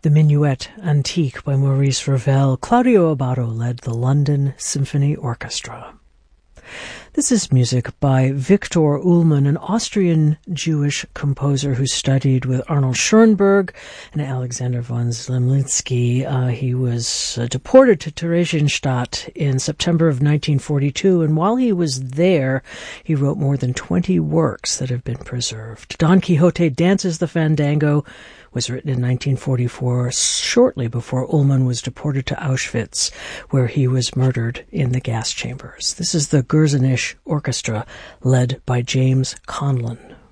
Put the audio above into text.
The Minuet Antique by Maurice Ravel. Claudio Abbado led the London Symphony Orchestra. This is music by Viktor Ullmann, an Austrian Jewish composer who studied with Arnold Schoenberg and Alexander von Zemlinsky. He was deported to Theresienstadt in September of 1942, and while he was there, he wrote more than 20 works that have been preserved. Don Quixote Dances the Fandango was written in 1944, shortly before Ullmann was deported to Auschwitz, where he was murdered in the gas chambers. This is the Gurzenich Orchestra, led by James Conlon.